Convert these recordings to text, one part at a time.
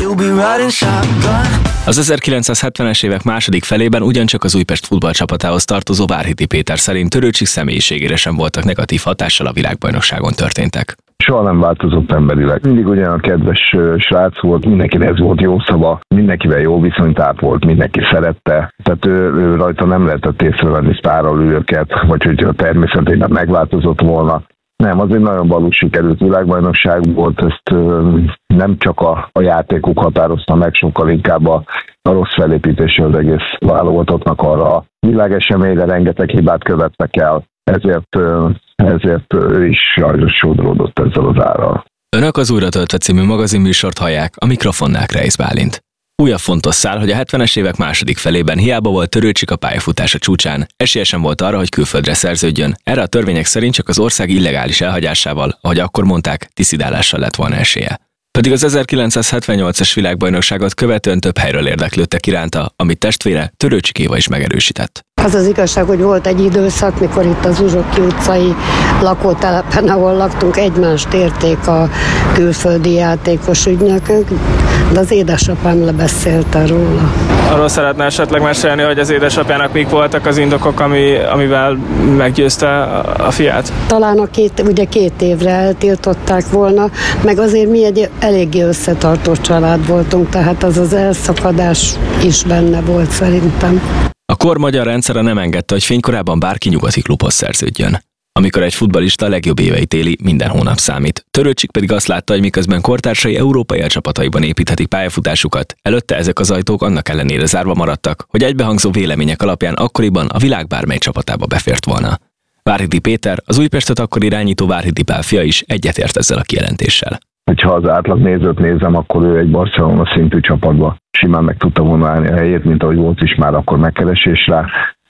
you'll be riding shotgun. Az 1970-es évek második felében ugyancsak az Újpest futballcsapatához tartozó Várhidi Péter szerint Törőcsik személyiségére sem voltak negatív hatással a világbajnokságon történtek. Soha nem változott emberileg. Mindig ugyan kedves srác volt, mindenkinek ez volt jó szava, mindenkivel jó viszonyt ápolt, mindenki szerette. Tehát ő rajta nem lehetett észrevenni sztárralőket, vagy hogy a természetében megváltozott volna. Nem, az egy nagyon valós sikerült világbajnokság volt, ezt nem csak a játékuk határozta meg, sokkal inkább a rossz felépítése az egész válogatottnak arra a világeseményre, rengeteg hibát követtek el, ezért ő is sajnos sodródott ezzel az árral. Önök az Újra töltve című magazinműsort hallják, a mikrofonnál Kreisz Bálint. Újabb fontos szál, hogy a 70-es évek második felében hiába volt Törőcsik a pályafutása csúcsán, esélye sem volt arra, hogy külföldre szerződjön. Erre a törvények szerint csak az ország illegális elhagyásával, ahogy akkor mondták, diszidálással lett volna esélye. Pedig az 1978-as világbajnokságot követően több helyről érdeklődtek iránta, amit testvére Törőcsik Éva is megerősített. Az az igazság, hogy volt egy időszak, mikor itt az Uzsoki utcai lakótelepen, ahol laktunk, egymást érték a külföldi játékos ügynökök, de az édesapám lebeszélte róla. Arról szeretne esetleg mesélni, hogy az édesapjának mik voltak az indokok, amivel meggyőzte a fiát? Talán ugye 2 évre eltiltották volna, meg azért mi egy eléggé összetartó család voltunk, tehát az elszakadás is benne volt szerintem. A kor magyar rendszere nem engedte, hogy fénykorában bárki nyugati klubhoz szerződjön. Amikor egy futballista a legjobb éveit éli, minden hónap számít. Törőcsik pedig azt látta, hogy miközben kortársai európai csapataiban építhetik pályafutásukat, előtte ezek az ajtók annak ellenére zárva maradtak, hogy egybehangzó vélemények alapján akkoriban a világ bármely csapatába befért volna. Várhidi Péter, az Újpestet akkor irányító Várhidi Pál fia is egyetért ezzel a kijelentéssel. Ha az átlag nézőt nézem, akkor ő egy Barcelona szintű csapatba simán meg tudta volna állni a helyét, mint ahogy volt is már akkor megkeresésre.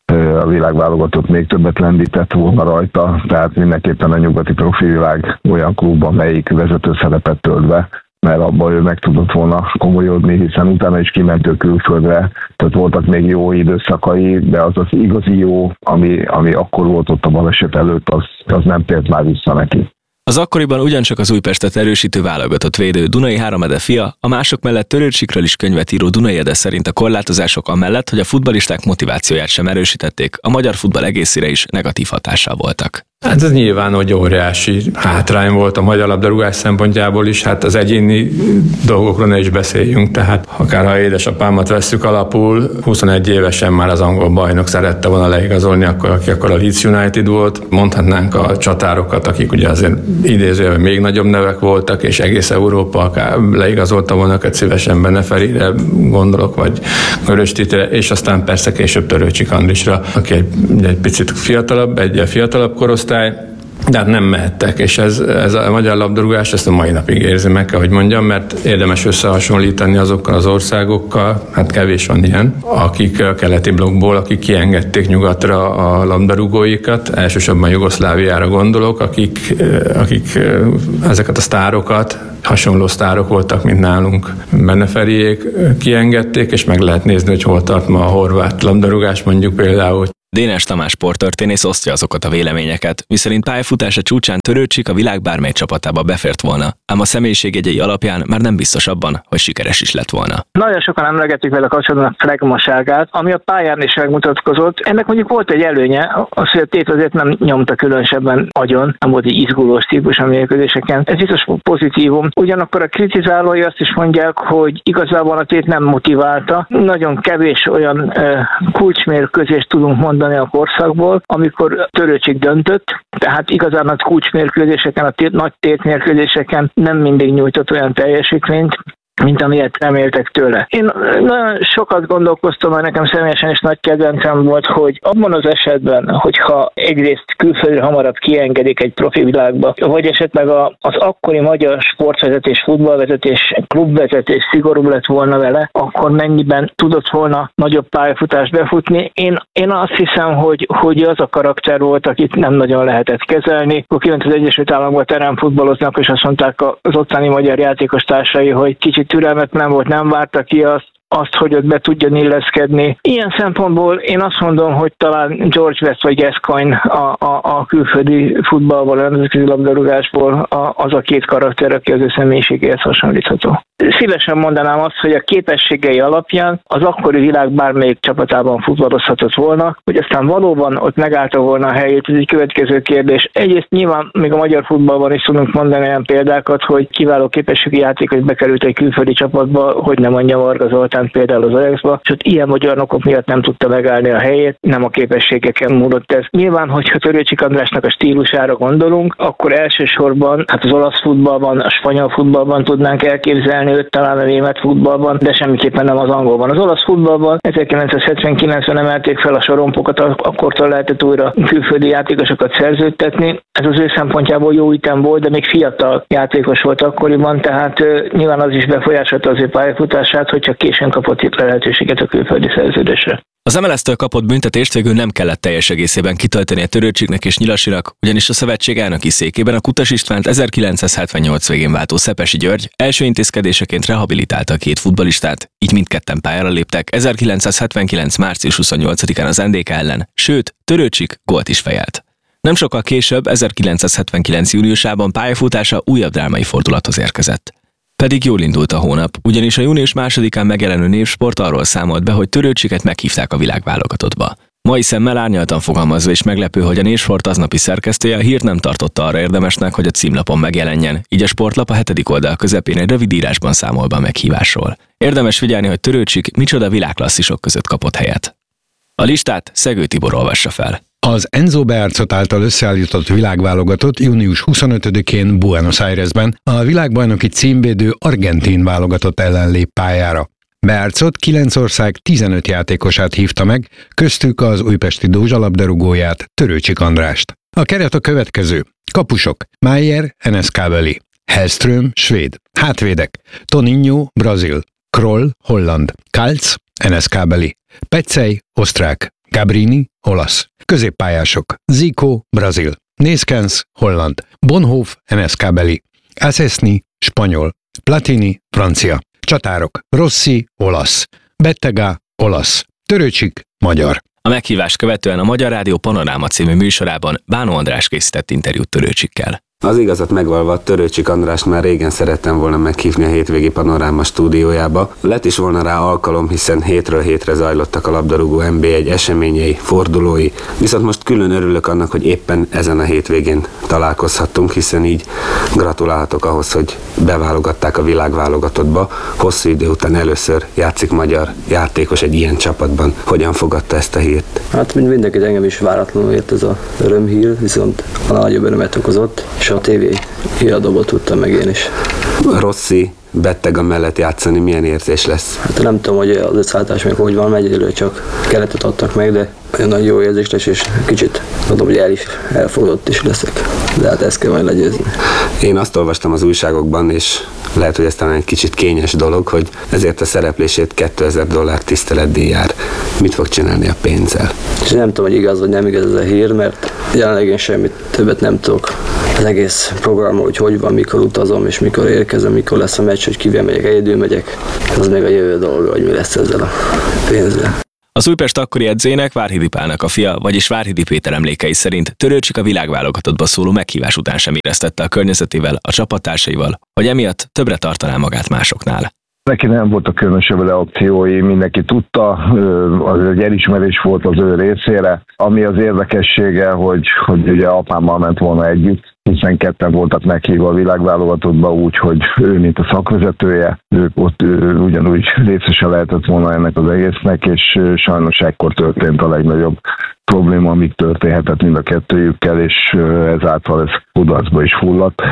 A világválogatott még többet lendített volna rajta, tehát mindenképpen a nyugati profi világ olyan klub, amelyik vezető szerepet tölt be, mert abban ő meg tudott volna komolyodni, hiszen utána is kiment ő külföldre, tehát voltak még jó időszakai, de az igazi jó, ami akkor volt ott a baleset előtt, az nem tért már vissza neki. Az akkoriban ugyancsak az Újpestet erősítő válogatott védő Dunai Háromede fia, a mások mellett Törőcsikről is könyvet író Dunai Ede szerint a korlátozások amellett, hogy a futballisták motivációját sem erősítették, a magyar futball egészére is negatív hatással voltak. Hát ez nyilván, hogy óriási hátrány volt a magyar labdarúgás szempontjából is, hát az egyéni dolgokról ne is beszéljünk, tehát akár ha édesapámat vesszük alapul, 21 évesen már az angol bajnok szerette volna leigazolni, aki akkor a Leeds United volt. Mondhatnánk a csatárokat, akik ugye azért idézőjelben még nagyobb nevek voltak, és egész Európa akár leigazolta volna őket szívesen, Beneferire gondolok, vagy Görös Titre, és aztán persze később Törőcsik Andrisra, aki egy picit fiatalabb korosztály, de hát nem mehettek, és ez a magyar labdarúgás ezt a mai napig érzi, meg kell, hogy mondjam, mert érdemes összehasonlítani azokkal az országokkal, hát kevés van ilyen, akik a keleti blokkból, akik kiengedték nyugatra a labdarúgóikat, elsősorban Jugoszláviára gondolok, akik ezeket a sztárokat, hasonló sztárok voltak, mint nálunk. Beneferiék kiengedték, és meg lehet nézni, hogy hol tart ma a horvát labdarúgás, mondjuk például. Dénes Tamás sporttörténész osztja azokat a véleményeket, miszerint pályafutása csúcsán Törőcsik a világ bármely csapatába befért volna, ám a személyiségjegyei alapján már nem biztos abban, hogy sikeres is lett volna. Nagyon sokan emlegetik vele kapcsolatban a flegmaságát, ami a pályán is megmutatkozott. Ennek mondjuk volt egy előnye, az, hogy a Tét azért nem nyomta különösebben agyon, nem volt egy izgulós típus a mérkőzéseken. Ez biztos pozitívum. Ugyanakkor a kritizálói azt is mondják, hogy igazából a Tét nem motiválta. Nagyon kevés olyan kulcsmérkőzést tudunk mondani a korszakból, amikor Törőcsik döntött, tehát igazán a kulcsmérkőzéseken, a nagy tétmérkőzéseken nem mindig nyújtott olyan teljesítményt, mint amilyet reméltek tőle. Én nagyon sokat gondolkoztam, mert nekem személyesen is nagy kedvencem volt, hogy abban az esetben, hogyha egyrészt külföldre hamarabb kiengedik egy profi világba, vagy esetleg az akkori magyar sportvezetés, futballvezetés, klubvezetés szigorúbb lett volna vele, akkor mennyiben tudott volna nagyobb pályafutást befutni. Én azt hiszem, hogy az a karakter volt, akit nem nagyon lehetett kezelni. Akkor kiment az Egyesült Államokba teremfutballoznak, és azt mondták az ottani magyar játékos társai, hogy kicsit türelmetlen volt, nem várta ki azt, azt, hogy ott be tudjon illeszkedni. Ilyen szempontból én azt mondom, hogy talán George Best vagy Gascoigne a külföldi futballból, a nemzetközi labdarúgásból az a két karakter, aki az ő személyiségéhez hasonlítható. Szívesen mondanám azt, hogy a képességei alapján az akkori világ bármelyik csapatában futballozhatott volna, hogy aztán valóban ott megállta volna a helyét, ez egy következő kérdés. Egyrészt nyilván még a magyar futballban is tudunk mondani olyan példákat, hogy kiváló képességi játékos bekerült egy külföldi csapatba, hogy nem mondja Varga Zoltán például az Ajaxba, és ott ilyen magyar okok miatt nem tudta megállni a helyét, nem a képességeken múlott ez. Nyilván, hogyha Törőcsik Andrásnak a stílusára gondolunk, akkor elsősorban az olasz futballban, a spanyol futballban tudnánk elképzelni őt, talán a német futballban, de semmiképpen nem az angolban. Az olasz futballban 1979-ben emelték fel a sorompokat, akkortól lehetett újra külföldi játékosokat szerződtetni. Ez az ő szempontjából jó ütem volt, de még fiatal játékos volt akkoriban, tehát nyilván az is befolyásolta az ő pályafutását, hogy csak későn kapott itt lehetőséget a külföldi szerződésre. Az MLS-től kapott büntetést végül nem kellett teljes egészében kitölteni a Törőcsiknek és Nyilasinak, ugyanis a szövetség elnöki székében a Kutas Istvánt 1978 végén váltó Szepesi György első intézkedéseként rehabilitálta a két futballistát, így mindketten pályára léptek 1979. március 28-án az NDK ellen, sőt, Törőcsik gólt is fejelt. Nem sokkal később, 1979. júniusában pályafutása újabb drámai fordulathoz érkezett. Pedig jól indult a hónap, ugyanis a június 2-án megjelenő Népsport arról számolt be, hogy Törőcsiket meghívták a világválogatottba. Mai szemmel árnyaltan fogalmazva is meglepő, hogy a Népsport aznapi szerkesztője a hírt nem tartotta arra érdemesnek, hogy a címlapon megjelenjen, így a sportlap a 7. oldal közepén egy rövid írásban számol be a meghívásról. Érdemes figyelni, hogy Törőcsik micsoda világklasszisok között kapott helyet. A listát Szegő Tibor olvassa fel. Az Enzo Bearzot által összeállított világválogatott június 25-én Buenos Airesben a világbajnoki címvédő argentin válogatott ellen lép pályára. Bearzot 9 ország 15 játékosát hívta meg, köztük az újpesti Dózsa labdarúgóját, Törőcsik Andrást. A keret a következő. Kapusok: Maier, Eneskábeli, Hellström, svéd. Hátvédek: Toninho, brazil, Kroll, holland, Kalc, Eneskábeli, Pecej, osztrák, Gabrini, olasz. Középpályások: Zico, brazil, Nészkens, holland, Bonhoff, Eneskábeli, Asesni, spanyol, Platini, francia. Csatárok: Rossi, olasz, Bettega, olasz, Törőcsik, magyar. A meghívást követően a Magyar Rádió Panoráma című műsorában Bánó András készített interjút Törőcsikkel. Az igazat megvalva, Törőcsik Andrást már régen szerettem volna meghívni a hétvégi Panoráma stúdiójába. Lett is volna rá alkalom, hiszen hétről hétre zajlottak a labdarúgó NB1 eseményei, fordulói. Viszont most külön örülök annak, hogy éppen ezen a hétvégén találkozhattunk, hiszen így gratulálhatok ahhoz, hogy beválogatták a világválogatottba. Hosszú idő után először játszik magyar játékos egy ilyen csapatban. Hogyan fogadta ezt a hírt? Hát mindenkit, engem is váratlanul ért ez a örömhír, viszont a nagyobb örömet okozott, és a TV híradóból tudtam meg én is. Rossi, Bettega mellett játszani milyen érzés lesz? Hát nem tudom, hogy az összeállítás még hogy van, egyelőre csak keretet adtak meg, de nagyon nagy jó érzés lesz, és kicsit mondom, hogy elfogadott is leszek. De hát ezt kell majd legyőzni. Én azt olvastam az újságokban, és lehet, hogy ez talán egy kicsit kényes dolog, hogy ezért a szereplését $2000 tiszteletdíj jár. Mit fog csinálni a pénzzel? És nem tudom, hogy igaz vagy nem igaz ez a hír, mert jelenleg én semmit többet nem tudok. Az egész programról, hogy van, mikor utazom, és mikor érkezem, mikor lesz a meccs, hogy kivel megyek, egyedül megyek. Az még a jövő dolga, hogy mi lesz ezzel a pénzzel. Az Újpest akkori edzőjének, Várhidi Pálnak a fia, vagyis Várhidi Péter emlékei szerint Törőcsik a világválogatottba szóló meghívás után sem éreztette a környezetével, a csapattársaival, hogy emiatt többre tartaná magát másoknál. Neki nem voltak különösebb reakciói, mindenki tudta, az egy elismerés volt az ő részére. Ami az érdekessége, hogy ugye apámmal ment volna együtt, hiszen ketten voltak meghívva a világválogatottba, úgyhogy ő, mint a szakvezetője, ők ott ugyanúgy részese lehetett volna ennek az egésznek, és sajnos ekkor történt a legnagyobb probléma, amíg történhetett mind a kettőjükkel, és ezáltal ez kudarcba is fulladt,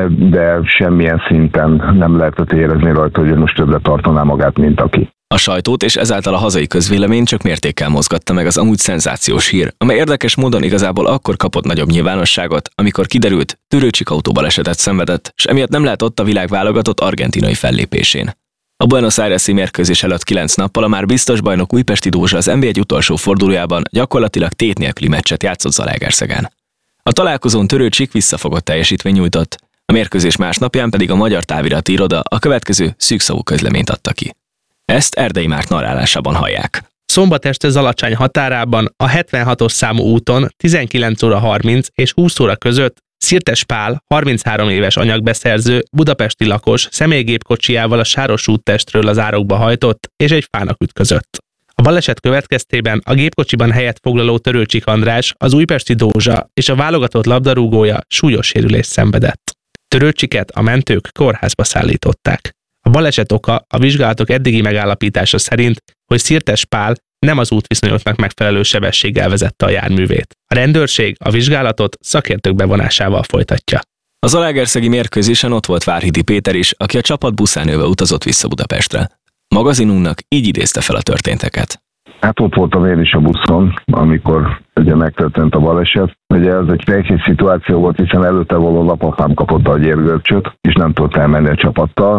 de semmilyen szinten nem lehetett érezni rajta, hogy ő most többre tartaná magát, mint aki. A sajtót és ezáltal a hazai közvéleményt csak mértékkel mozgatta meg az amúgy szenzációs hír, amely érdekes módon igazából akkor kapott nagyobb nyilvánosságot, amikor kiderült, Törőcsik autóbalesetet szenvedett, és emiatt nem lehet ott a világválogatott argentinai fellépésén. A Buenos Aires-i mérkőzés előtt 9 nappal a már biztos bajnok újpesti Dózsa az NB1 utolsó fordulójában gyakorlatilag tét nélküli meccset játszott Zalaegerszegen. A találkozón Törőcsik visszafogott teljesítmény nyújtott, a mérkőzés másnapján pedig a Magyar Távirati Iroda a következő szűkszavú közleményt adta ki. Ezt Erdei Márk narrálásában hallják. Szombat este Zalacsany határában a 76-os számú úton 19 óra 30 és 20 óra között Szirtes Pál, 33 éves anyagbeszerző, budapesti lakos személygépkocsijával a Sáros úttestről az árokba hajtott és egy fának ütközött. A baleset következtében a gépkocsiban helyet foglaló Törőcsik András, az újpesti Dózsa és a válogatott labdarúgója súlyos sérülést szenvedett. Törőcsiket a mentők kórházba szállították. A baleset oka a vizsgálatok eddigi megállapítása szerint, hogy Szirtes Pál nem az útviszonyoknak megfelelő sebességgel vezette a járművét. A rendőrség a vizsgálatot szakértők bevonásával folytatja. Az zalaegerszegi mérkőzésen ott volt Várhidi Péter is, aki a csapat buszán ülve utazott vissza Budapestre. Magazinunknak így idézte fel a történteket. Hát ott voltam én is a buszon, amikor ugye megtörtént a baleset. Ugye ez egy nehéz szituáció volt, hiszen előtte való napapám kapott a gyérgörcsöt, és nem tudott elmenni a csapattal,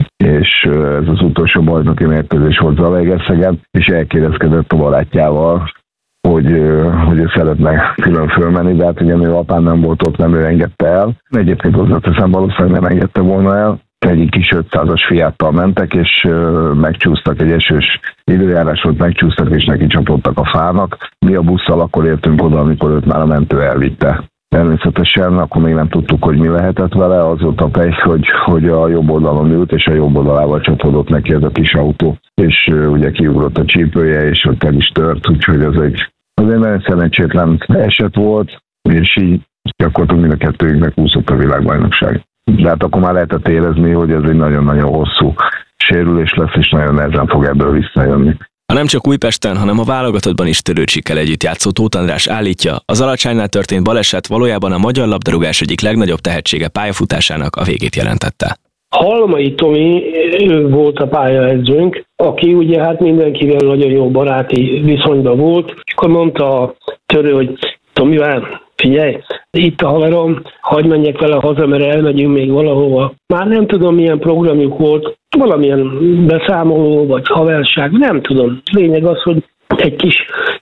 és ez az utolsó bajnoki mérkőzés volt Zalaegerszegen, és elkérdezkedett a barátjával, hogy ő szeretne külön fölmenni, de hát ugye ő apám nem volt ott, nem ő engedte el. Egyébként hozzáteszem, valószínűleg nem engedte volna el. Egy kis 500-as Fiattal mentek, és megcsúsztak, egy esős időjárás volt, megcsúsztak, és neki csapottak a fának. Mi a busszal akkor értünk oda, amikor őt már a mentő elvitte. Természetesen akkor még nem tudtuk, hogy mi lehetett vele, az volt a pech, hogy a jobb oldalon ült, és a jobb oldalával csapódott neki ez a kis autó, és ugye kiugrott a csípője, és ott el is tört, úgyhogy ez egy nagyon szerencsétlen eset volt, és így gyakorlatilag mind a kettőnknek úszott a világbajnokság. De hát akkor már lehetett érezni, hogy ez egy nagyon-nagyon hosszú sérülés lesz, és nagyon nehezen fog ebből visszajönni. Ha nem csak Újpesten, hanem a válogatottban is Törőcsikkel együtt játszó Tóth András állítja, a Zalacsánynál történt baleset valójában a magyar labdarúgás egyik legnagyobb tehetsége pályafutásának a végét jelentette. Halmai Tomi volt a pályaedzőnk, aki ugye hát mindenkivel nagyon jó baráti viszonyban volt, és akkor mondta a Törő, hogy Tomivel, figyelj, itt a haverom, hagyd menjek vele haza, mert elmegyünk még valahova. Már nem tudom, milyen programjuk volt, valamilyen beszámoló, vagy haverság, nem tudom. Lényeg az, hogy egy kis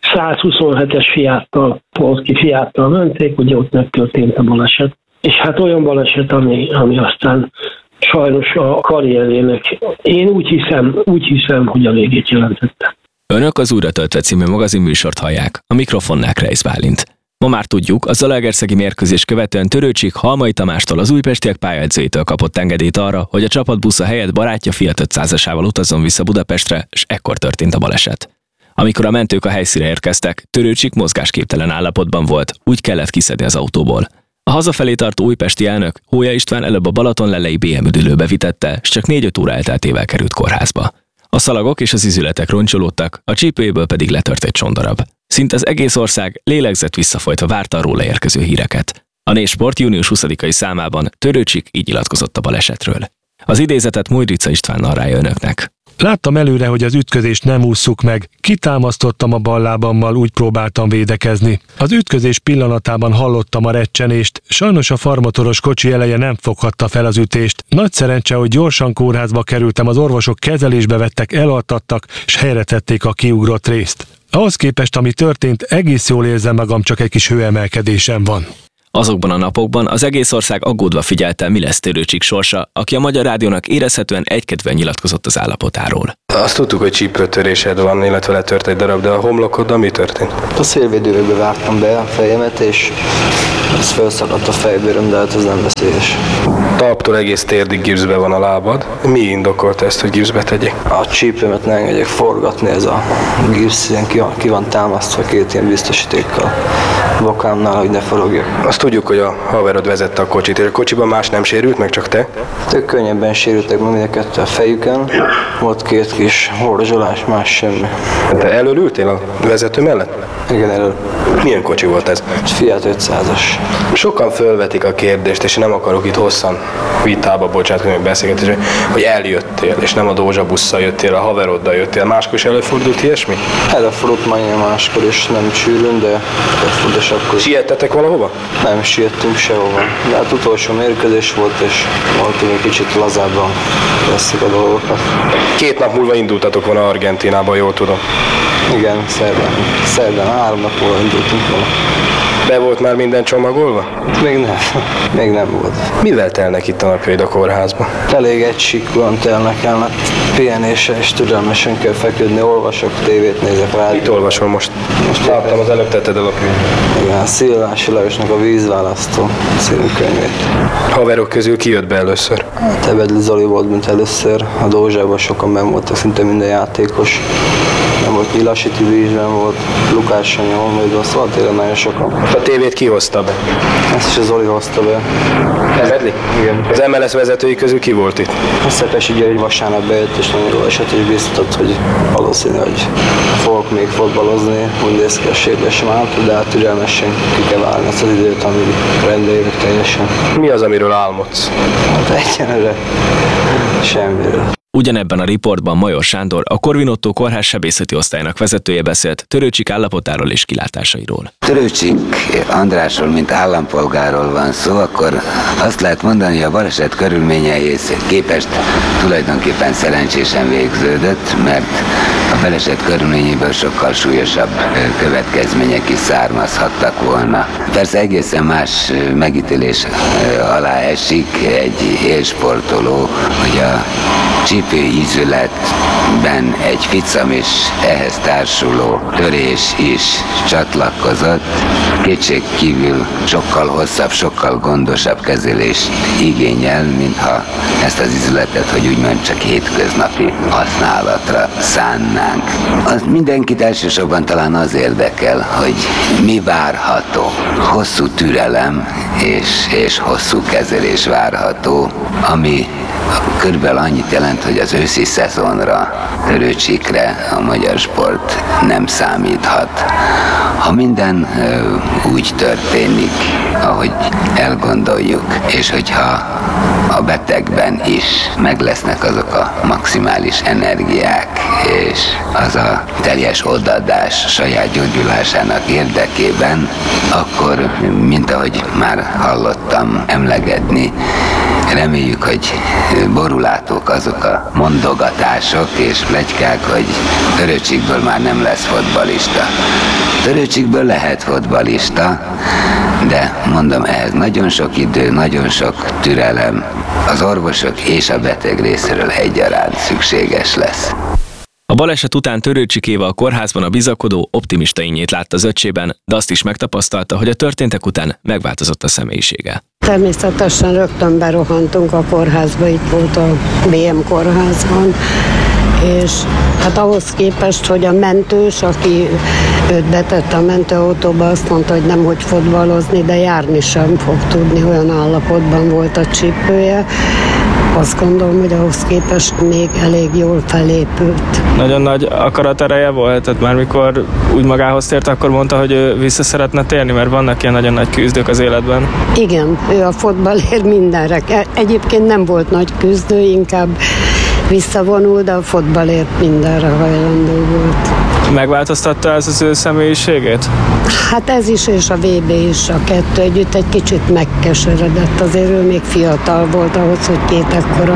127-es Fiattal, polszki Fiattal menték, ugye ott megtörtént a baleset. És hát olyan baleset, ami aztán sajnos a karrierjének, én úgy hiszem, hogy a végét jelentette. Önök az Újra töltve című magazinműsort hallják, a mikrofonnál Kreisz Bálint. Ma már tudjuk, a zalaegerszegi mérkőzés követően Törőcsik Halmai Tamástól, az újpestiek pályaedzőjétől kapott engedélyt arra, hogy a csapatbusza helyett barátja Fiat 500-asával utazzon vissza Budapestre, és ekkor történt a baleset. Amikor a mentők a helyszínre érkeztek, Törőcsik mozgásképtelen állapotban volt, úgy kellett kiszedni az autóból. A hazafelé tartó újpesti elnök, Hója István előbb a Balatonlellei BM üdülőbe vitette, és csak 4-5 óra elteltével került kórházba. A szalagok és az izületek roncsolódtak, a csípőjéből pedig letört egy csondarab. Szinte az egész ország lélegzett visszafolytva várta a róla érkező híreket. A Népsport június 20-ai számában Törőcsik így nyilatkozott a balesetről. Az idézetet Mojrica István narrálja önöknek. Láttam előre, hogy az ütközést nem ússzuk meg. Kitámasztottam a bal lábammal, úgy próbáltam védekezni. Az ütközés pillanatában hallottam a recsenést. Sajnos a farmotoros kocsi eleje nem foghatta fel az ütést. Nagy szerencse, hogy gyorsan kórházba kerültem, az orvosok kezelésbe vettek, elaltattak, és helyre tették a kiugrott részt. Ahhoz képest, ami történt, egész jól érzem magam, csak egy kis hőemelkedésem van. Azokban a napokban az egész ország aggódva figyelte, mi lesz Törőcsik sorsa, aki a Magyar Rádiónak érezhetően egykedvűen nyilatkozott az állapotáról. Azt tudtuk, hogy csípőtörésed van, illetve letört egy darab, de a homlokoddal mi történt? A szélvédőbe vártam be a fejemet, és ez felszakadt a fejbőröm, de hát ez nem veszélyes. Talptól egész térdig gipszbe van a lábad. Mi indokolta ezt, hogy gipszbe tegyék? A csípőmet ne engedjek forgatni, ez a gipsz ilyen ki van támasztva két ilyen biztosítékkal bokámnál, hogy ne forogjak. Azt tudjuk, hogy a haverod vezette a kocsit, és a kocsiban más nem sérült, meg csak te? Ők könnyebben sérültek, meg mind a kettő a fejüken. Volt két kis horzsolás, más semmi. Te elől ültél a vezető mellett? Igen, elől. Milyen kocsi volt ez? Fiat 500-as. Sokan fölvetik a kérdést, és nem akarok itt hosszan vitába bocsátkozni, meg beszélgetésre, hogy eljöttél, és nem a Dózsa busszal jöttél, a haveroddal jöttél. Máskor is előfordult ilyesmi? Előfordult majdnem máskor, és nem sűrűn, de előfordult, és akkor... Siettetek valahova? Nem siettünk sehova. De hát utolsó mérkőzés volt, és voltunk egy kicsit lazábban veszik a dolgokat. 2 nap múlva indultatok volna Argentínába, jól tudom. Igen, szerdán 3 nap múlva indultunk volna. Be volt már minden csomagolva? Még nem volt. Mivel telnek itt a napjaid a kórházban? Elég egysiklan telnek el, mert pihenéssel és türelmesen kell feküdni, olvasok, tévét nézek rá. Mit olvasol most? Láttam, az előbb tetted el a könyvet. Igen, Szilási Lajosnak a Vízválasztó című könyvét. Haverok közül ki jött be először? Tebedli Zoli volt, mint először. A Dózsában sokan benn voltak, szinte minden játékos. Nem volt Nyilasi Tibi is benn volt, Lukás Sanyi, Holmödben, szóval tényleg nagyon sokan. A tévét ki hozta be? Ezt is a Zoli hozta be. Tebedli? Igen. Az MLS vezetői közül ki volt itt? A Szepesi György vasárnap bejött, és nagyon jól esett, és biztatott, hogy valószínű, hogy fogok még fotbalozni, úgy néz ki a sérülés sem állt, de hát türelmesen ki kell várni ezt az időt, amíg rendbe jövök teljesen. Mi az, amiről álmodsz? Hát egyenlőre semmiről. Ugyanebben a riportban Major Sándor, a Korvin Ottó kórház sebészeti osztályának vezetője beszélt Törőcsik állapotáról és kilátásairól. Törőcsik Andrásról, mint állampolgárról van szó, akkor azt lehet mondani, hogy a baleset körülményeihez képest tulajdonképpen szerencsésen végződött, mert a baleset körülményéből sokkal súlyosabb következmények is származhattak volna. Persze egészen más megítélés alá esik egy élsportoló, hogy a csípőízületben egy ficam és ehhez társuló törés is csatlakozott. Kétségkívül sokkal hosszabb, sokkal gondosabb kezelést igényel, mintha ezt az ízületet, hogy úgymond csak hétköznapi használatra szánnánk. Az mindenkit elsősorban talán az érdekel, hogy mi várható. Hosszú türelem és hosszú kezelés várható, ami körülbelül annyit jelent, hogy az őszi szezonra, Törőcsikre a magyar sport nem számíthat. Ha minden úgy történik, ahogy elgondoljuk, és hogyha a betegben is meg lesznek azok a maximális energiák, és az a teljes odaadás saját gyógyulásának érdekében, akkor, mint ahogy már hallottam emlegetni, reméljük, hogy borulátók azok a mondogatások és pletykák, hogy Törőcsikből már nem lesz fotbalista. Törőcsikből lehet fotbalista, de mondom, ehhez nagyon sok idő, nagyon sok türelem az orvosok és a beteg részéről egyaránt szükséges lesz. A baleset után Törőcsik Éva a kórházban a bizakodó, optimista ínjét látta az öccsében, de azt is megtapasztalta, hogy a történtek után megváltozott a személyisége. Természetesen rögtön berohantunk a kórházba, itt volt a BM kórházban, és hát ahhoz képest, hogy a mentős, aki őt betette a mentőautóba, azt mondta, hogy nem hogy fotbalozni, de járni sem fog tudni, olyan állapotban volt a csípője. Azt gondolom, hogy ahhoz képest még elég jól felépült. Nagyon nagy akaratereje volt, tehát már mikor úgy magához tért, akkor mondta, hogy ő vissza szeretne térni, mert vannak ilyen nagyon nagy küzdők az életben. Igen, ő a fotballért mindenre. Egyébként nem volt nagy küzdő, inkább visszavonul, de a fotballért mindenre hajlandó volt. Megváltoztatta ez az ő személyiségét? Hát ez is, és a VB is, a kettő együtt egy kicsit megkeseredett. Azért ő még fiatal volt ahhoz, hogy két ekkora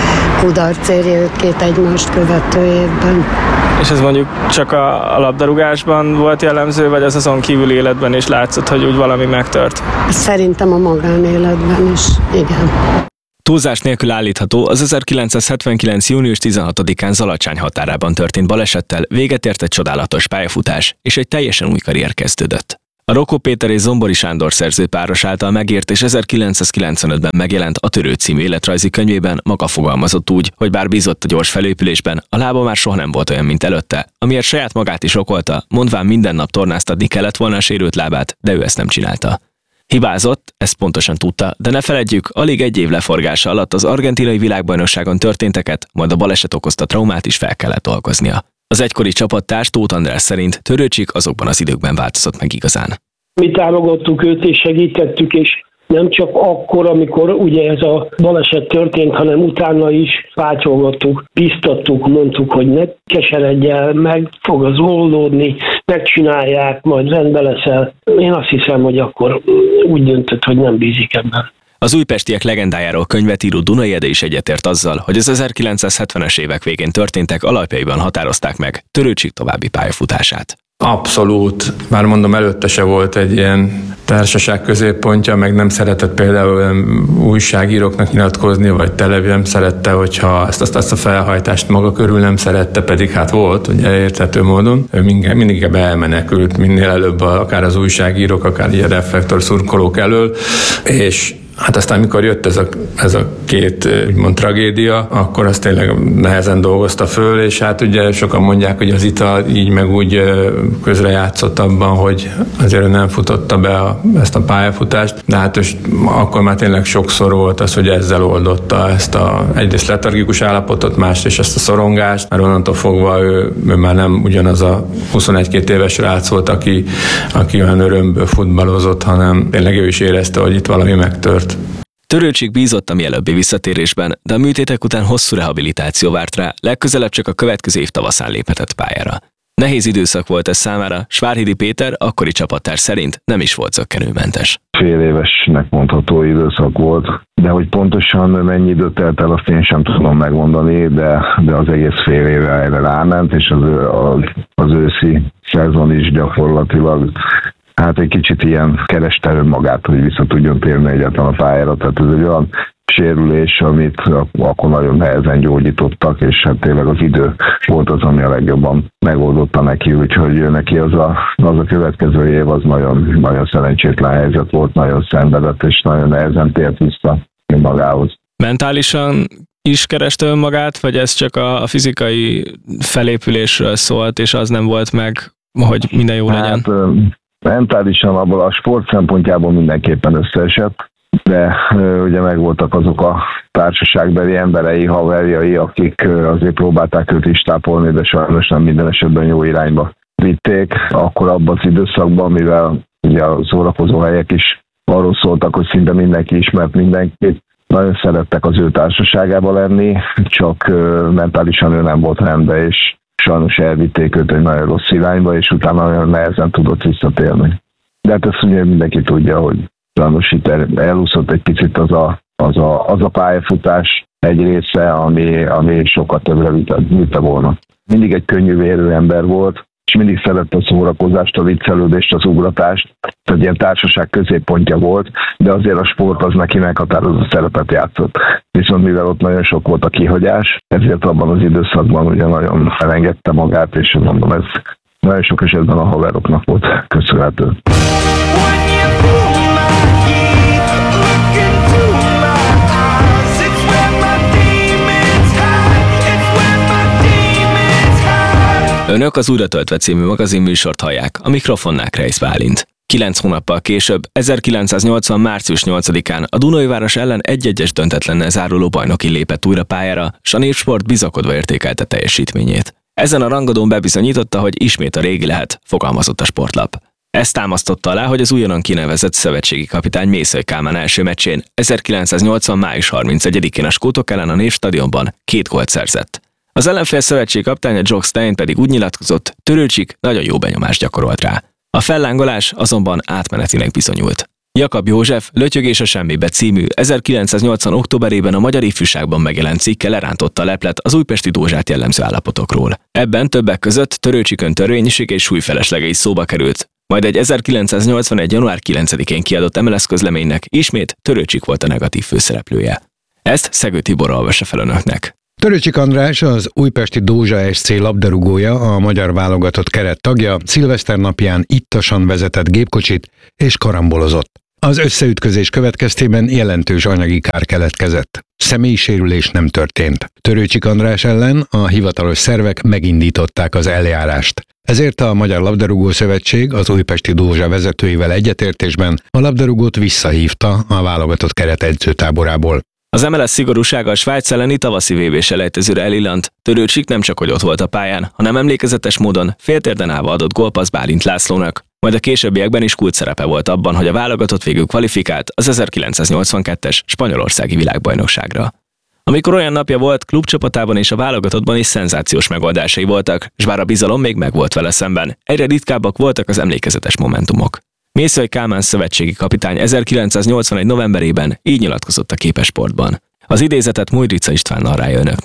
kudarc érje őt két egymást követő évben. És ez mondjuk csak a labdarúgásban volt jellemző, vagy az azon kívüli életben is látszott, hogy úgy valami megtört? Szerintem a magánéletben is, igen. Túlzás nélkül állítható, az 1979. június 16-án Zalacsány határában történt balesettel véget ért egy csodálatos pályafutás, és egy teljesen új karrier kezdődött. A Rokó Péter és Zombori Sándor szerző páros által megírt és 1995-ben megjelent A Törő című életrajzi könyvében maga fogalmazott úgy, hogy bár bízott a gyors felépülésben, a lába már soha nem volt olyan, mint előtte, amiért saját magát is okolta, mondván minden nap tornáztatni kellett volna a sérült lábát, de ő ezt nem csinálta. Hibázott, ezt pontosan tudta, de ne feledjük, alig egy év leforgása alatt az argentinai világbajnokságon történteket, majd a baleset okozta traumát is fel kellett dolgoznia. Az egykori csapattárs Tóth András szerint Törőcsik azokban az időkben változott meg igazán. Mi támogattuk őt és segítettük, és nem csak akkor, amikor ugye ez a baleset történt, hanem utána is pátyolgattuk, biztattuk, mondtuk, hogy ne keseredj el, meg fog az oldódni, megcsinálják, majd rendbe leszel. Én azt hiszem, hogy akkor úgy döntött, hogy nem bízik ebben. Az újpestiek legendájáról könyvet író Dunai Ede is egyetért azzal, hogy az 1970-es évek végén történtek alapjaiban határozták meg Törőcsik további pályafutását. Abszolút, már mondom, előtte se volt egy ilyen társaság középpontja, meg nem szeretett például újságíróknak nyilatkozni, vagy nem szerette, hogyha ezt a felhajtást maga körül nem szerette, pedig hát volt, ugye érthető módon. Ő mindig elmenekült minél előbb, akár az újságírók, akár a reflektor szurkolók elől, és hát aztán, mikor jött ez a két úgymond tragédia, akkor azt tényleg nehezen dolgozta föl, és hát ugye sokan mondják, hogy az ital így meg úgy közrejátszott abban, hogy azért nem futotta be ezt a pályafutást, de hát akkor már tényleg sokszor volt az, hogy ezzel oldotta ezt egyrészt letargikus állapotot, másrészt ezt a szorongást, mert onnantól fogva ő már nem ugyanaz a 21-22 éves rác volt, aki olyan örömből futballozott, hanem tényleg ő is érezte, hogy itt valami megtört. Törőcsik bízott a mielőbbi visszatérésben, de a műtétek után hosszú rehabilitáció várt rá, legközelebb csak a következő év tavaszán léphetett pályára. Nehéz időszak volt ez számára, Svárhidi Péter, akkori csapattárs szerint nem is volt zökkenőmentes. Fél évesnek mondható időszak volt, de hogy pontosan mennyi időt telt el, azt én sem tudom megmondani, de az egész fél éve erre ráment, és az őszi szezon is gyakorlatilag hát egy kicsit ilyen kereste önmagát, hogy vissza tudjon térni egyáltalán a pályára. Tehát ez egy olyan sérülés, amit akkor nagyon nehezen gyógyítottak, és hát tényleg az idő volt az, ami a legjobban megoldotta neki, úgyhogy neki az a következő év az nagyon, nagyon szerencsétlen helyzet volt, nagyon szenvedett, és nagyon nehezen tért vissza magához. Mentálisan is kereste önmagát, vagy ez csak a fizikai felépülésről szólt, és az nem volt meg, hogy minden jó legyen? Mentálisan abból a sport szempontjából mindenképpen összeesett, de ugye megvoltak azok a társaságbeli emberei, haverjai, akik azért próbálták őt is tápolni, de sajnos nem minden esetben jó irányba vitték. Akkor abban az időszakban, mivel ugye a szórakozó helyek is arról szóltak, hogy szinte mindenki ismert mindenkit, nagyon szerettek az ő társaságában lenni, csak mentálisan ő nem volt rendben, és sajnos elvitték őt egy nagyon rossz irányba, és utána nagyon nehezen tudott visszatérni. De hát ezt ugye mindenki tudja, hogy sajnos itt elúszott egy picit az a pályafutás egy része, ami sokkal többre vitte volna. Mindig egy könnyűvérű ember volt, és mindig szerette a szórakozást, a viccelődést, az ugratást, tehát ilyen társaság középpontja volt, de azért a sport az neki meghatározó szerepet játszott. Viszont mivel ott nagyon sok volt a kihagyás, ezért abban az időszakban ugye nagyon elengedte magát, és mondom, ez nagyon sok esetben a haveroknak volt köszönhető. Önök az Újra töltve című magazinműsort hallják, a mikrofonnál Kreisz Bálint. 9 hónappal később, 1980. március 8-án a Dunajváros ellen 1-1-es döntetlennel záruló bajnoki lépett újra pályára, s a Népsport bizakodva értékelte teljesítményét. Ezen a rangadón bebizonyította, hogy ismét a régi lehet, fogalmazott a Sportlap. Ezt támasztotta alá, hogy az újonnan kinevezett szövetségi kapitány Mészöly Kálmán első meccsén 1980. május 31-én a skótok ellen a Névstadionban 2 gólt szerzett. Az ellenfél szövetségi kapitánya Jock Stein pedig úgy nyilatkozott, Törőcsik nagyon jó benyomást gyakorolt rá. A fellángolás azonban átmenetinek bizonyult. Jakab József Lötyögés a semmibe című 1980. októberében a Magyar Ifjúságban megjelent cikke lerántotta a leplet az újpesti Dózsát jellemző állapotokról. Ebben többek között Törőcsikön törvényiség és súlyfeleslegei is szóba került. Majd egy 1981. január 9-én kiadott MLS közleménynek ismét Törőcsik volt a negatív főszereplője. Ezt Szegő Tibor olvassa fel önöknek. Törőcsik András, az újpesti Dózsa SC labdarúgója, a magyar válogatott keret tagja, szilveszter napján ittasan vezetett gépkocsit és karambolozott. Az összeütközés következtében jelentős anyagi kár keletkezett. Személysérülés nem történt. Törőcsik András ellen a hivatalos szervek megindították az eljárást. Ezért a Magyar Labdarúgó Szövetség az újpesti Dózsa vezetőivel egyetértésben a labdarúgót visszahívta a válogatott keret edzőtáborából. Az MLS szigorúsága a Svájc elleni tavaszi VB-selejtezőre elillant. Törőcsik nem csak hogy ott volt a pályán, hanem emlékezetes módon féltérden állva adott gólpassz Bálint Lászlónak. Majd a későbbiekben is kult szerepe volt abban, hogy a válogatott végül kvalifikált az 1982-es spanyolországi világbajnokságra. Amikor olyan napja volt, klubcsapatában és a válogatottban is szenzációs megoldásai voltak, s bár a bizalom még megvolt vele szemben, egyre ritkábbak voltak az emlékezetes momentumok. Mészöly Kálmán szövetségi kapitány 1981. novemberében így nyilatkozott a Képesportban. Az idézetet Mújrica István narrálja önöknek.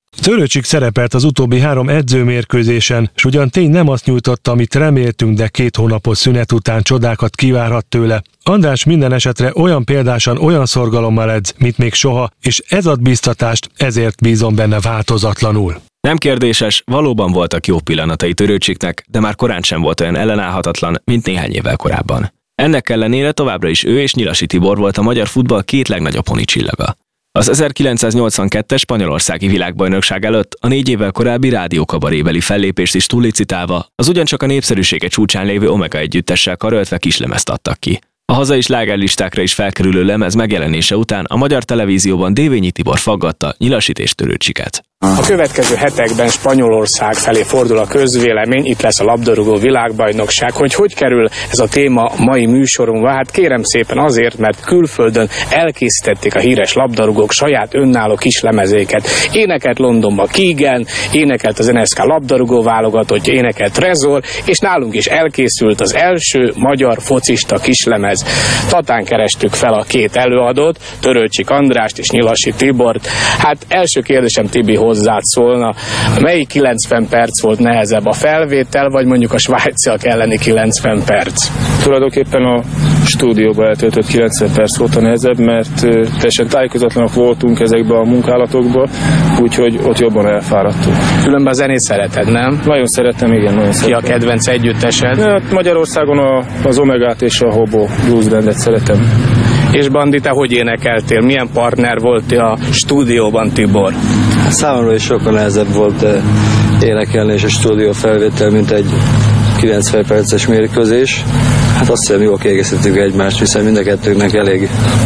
Törőcsik szerepelt az utóbbi 3 edzőmérkőzésen, s ugyan tény nem azt nyújtotta, amit reméltünk, de 2 hónapos szünet után csodákat kivárhat tőle. András minden esetre olyan példásan, olyan szorgalommal edz, mint még soha, és ez ad biztatást, ezért bízom benne változatlanul. Nem kérdéses, valóban voltak jó pillanatai Törőcsiknek, de már korán sem volt olyan ellenállhatatlan, mint néhány évvel korábban. Ennek ellenére továbbra is ő és Nyilasi Tibor volt a magyar futball 2 legnagyobb honicsillaga. Az 1982-es spanyolországi világbajnokság előtt a 4 évvel korábbi rádiókabarébeli fellépést is túllicitálva, az ugyancsak a népszerűsége csúcsán lévő Omega együttessel karöltve kislemezt adtak ki. A hazai slágerlistákra is felkerülő lemez megjelenése után a magyar televízióban Dévényi Tibor faggatta Nyilasit és Törőcsiket. A következő hetekben Spanyolország felé fordul a közvélemény, itt lesz a labdarúgó világbajnokság. Hogy kerül ez a téma mai műsorunkba? Hát kérem szépen azért, mert külföldön elkészítették a híres labdarúgók saját önálló kis lemezéket. Énekelt Londonba Keegan, énekelt az NSK labdarúgó válogatottja, énekelt Trezor, és nálunk is elkészült az első magyar focista kislemez. Tatán kerestük fel a 2 előadót, Törőcsik Andrást és Nyilasi Tibort. Hát első kérdésem, Tibi, hozzád szólna, melyik 90 perc volt nehezebb, a felvétel, vagy mondjuk a svájciak elleni 90 perc? Tulajdonképpen a stúdióban eltöltött 90 perc volt a nehezebb, mert teljesen tájékozatlanok voltunk ezekben a munkálatokban, úgyhogy ott jobban elfáradtunk. Különben a zenét szereted, nem? Nagyon szeretem, igen, nagyon szeretem. Ki a kedvenc együttesed? Hát Magyarországon az Omegát és a Hobo Blues Bandet szeretem. És Bandi, te hogy énekeltél? Milyen partner voltál a stúdióban, Tibor? Számomra is sokkal nehezebb volt énekelni és a stúdió felvétel, mint egy 90 perces mérkőzés. Hát azt hiszem, jól kiegészítjük egymást, hiszen mind a kettőnknek elég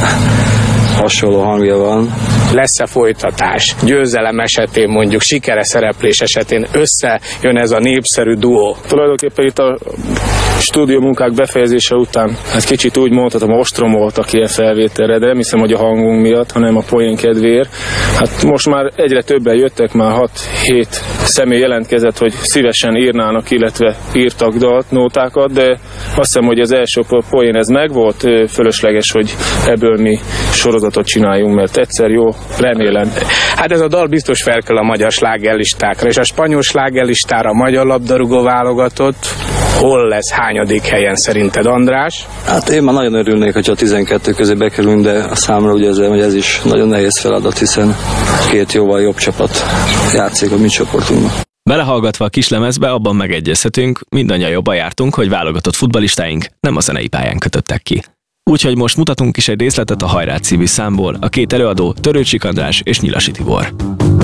hasonló hangja van. Lesz-e folytatás? Győzelem esetén, mondjuk sikere szereplés esetén összejön ez a népszerű duó? Tulajdonképpen itt a stúdió munkák befejezése után, hát kicsit úgy mondhatom, ostromoltak ilyen felvételre, de nem hiszem, hogy a hangunk miatt, hanem a poén kedvéért. Hát most már egyre többen jöttek, már 6-7 személy jelentkezett, hogy szívesen írnának, illetve írtak dalt, nótákat, de azt hiszem, hogy az első poén ez megvolt, fölösleges, hogy ebből mi sorozatot csináljunk, mert egyszer jó, remélem. Hát ez a dal biztos felkel a magyar slágerlistákra, és a spanyol slágerlistára a magyar labdarúgó válogatott hol lesz, hányadik helyen szerinted, András? Hát én már nagyon örülnék, hogyha a 12 közé bekerülünk, de a számra úgy érzem, hogy ez is nagyon nehéz feladat, hiszen 2 jóval jobb csapat játszik a mi csoportunkban. Belehallgatva a kislemezbe, abban megegyezhetünk, mindannyian jobban jártunk, hogy válogatott futballistáink nem a zenei pályán kötöttek ki. Úgyhogy most mutatunk is egy részletet a Hajrá című számból, a 2 előadó, Törőcsik András és Nyilasi Tibor.